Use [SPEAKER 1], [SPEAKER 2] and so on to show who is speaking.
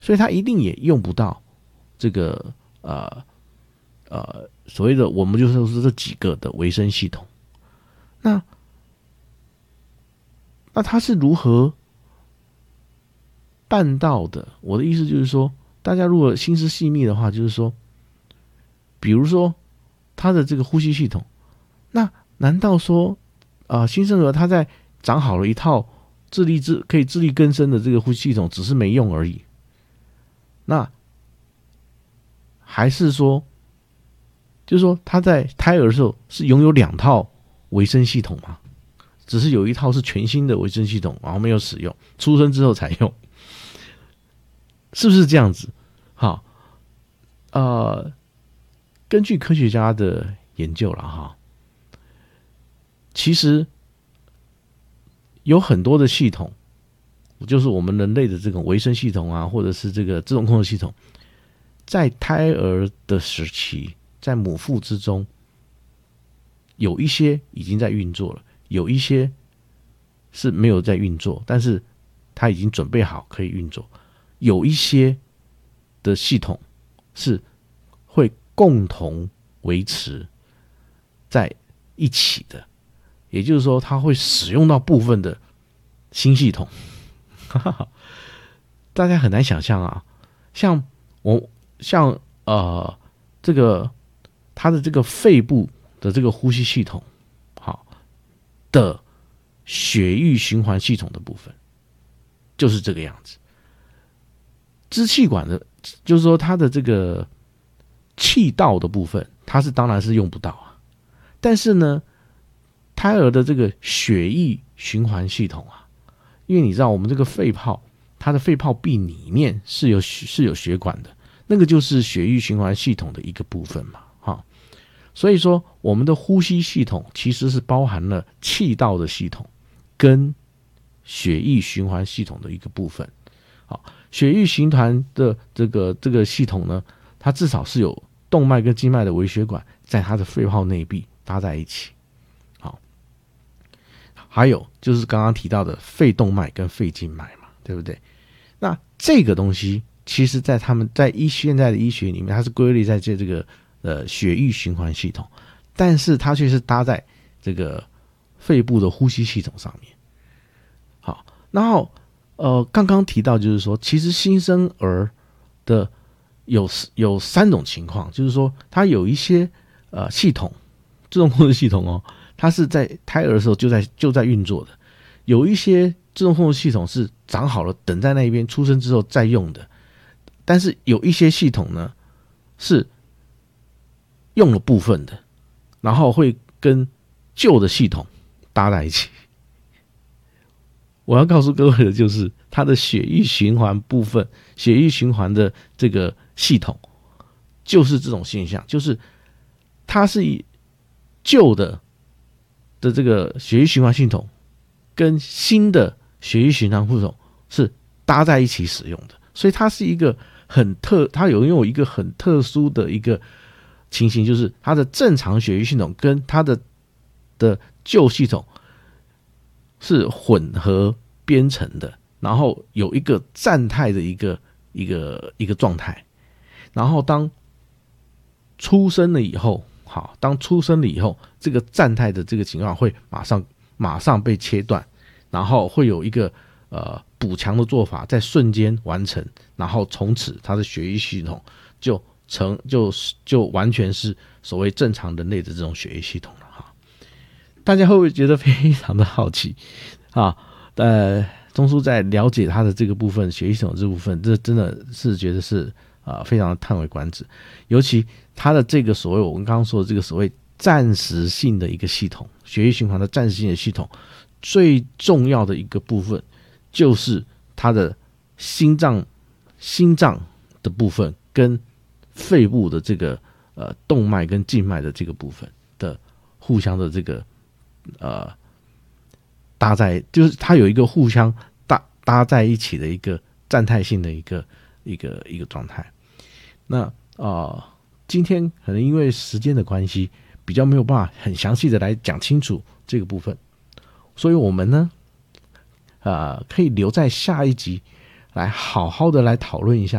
[SPEAKER 1] 所以它一定也用不到这个所谓的我们就说是这几个的维生系统。那它是如何办到的？我的意思就是说，大家如果心思细密的话，就是说，比如说他的这个呼吸系统，那难道说新生儿他在长好了一套可以自力更生的这个呼吸系统，只是没用而已？那还是说，就是说他在胎儿的时候是拥有2套维生系统吗？只是有一套是全新的维生系统，然后没有使用，出生之后才用，是不是这样子？好，根据科学家的研究了哈，其实有很多的系统，就是我们人类的这种维生系统啊，或者是这个自动控制系统，在胎儿的时期，在母腹之中，有一些已经在运作了，有一些是没有在运作，但是它已经准备好可以运作，有一些的系统是会共同维持在一起的，也就是说，它会使用到部分的新系统。大家很难想象啊，像这个它的这个肺部的这个呼吸系统，好的血液循环系统的部分，就是这个样子。支气管的，就是说它的这个气道的部分，它当然是用不到啊。但是呢，胎儿的这个血液循环系统啊，因为你知道我们这个肺泡，它的肺泡壁里面是有血管的，那个就是血液循环系统的一个部分嘛，哈。所以说，我们的呼吸系统其实是包含了气道的系统跟血液循环系统的一个部分。好，血液循环的这个系统呢，它至少是有动脉跟静脉的微血管在它的肺泡内壁搭在一起。好，还有就是刚刚提到的肺动脉跟肺静脉嘛，对不对？那这个东西其实在他们在现在的医学里面，它是归类在这个血液循环系统，但是它却是搭在这个肺部的呼吸系统上面。好，然后刚刚提到就是说，其实新生儿的有3种情况，就是说它有一些系统，自动控制系统哦，它是在胎儿的时候就在运作的，有一些自动控制系统是长好了等在那边，出生之后再用的，但是有一些系统呢是用了部分的，然后会跟旧的系统搭在一起。我要告诉各位的就是，它的血液循环部分，血液循环的这个系统，就是这种现象，就是它是以旧的这个血液循环系统跟新的血液循环系统是搭在一起使用的，所以它是一个它拥有一个很特殊的一个情形，就是它的正常血液系统跟它的旧系统是混合编程的，然后有一个站态的一个状态，然后当出生了以后，这个站态的这个情况会马上被切断，然后会有一个补强的做法在瞬间完成，然后从此它的血液系统就完全是所谓正常人类的这种血液系统了哈。大家会不会觉得非常的好奇啊？钟叔在了解他的这个部分，血液系统这部分，这真的是觉得是非常的叹为观止。尤其他的这个所谓我们刚刚说的这个所谓暂时性的一个系统，血液循环的暂时性的系统，最重要的一个部分就是他的心脏的部分跟肺部的这个动脉跟静脉的这个部分的互相的这个搭在，就是它有一个互相搭在一起的一个站态性的一个状态。那今天可能因为时间的关系，比较没有办法很详细的来讲清楚这个部分，所以我们呢可以留在下一集来好好的来讨论一下